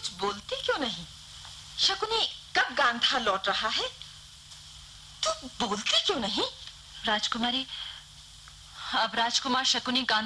कुछ बोलती क्यों नहीं? शकुनी कब गांधा लौट रहा है? तू बोलती क्यों नहीं? राजकुमारी, अब राजकुमार शकुनी गांधी